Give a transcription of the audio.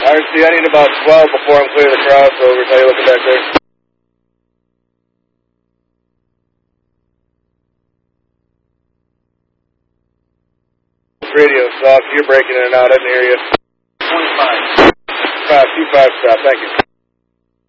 RC, I need about 12 before I'm clear the crossover. How you looking back there? Radio soft. You're breaking in and out. I didn't hear you. 25. 25, stop. Thank you.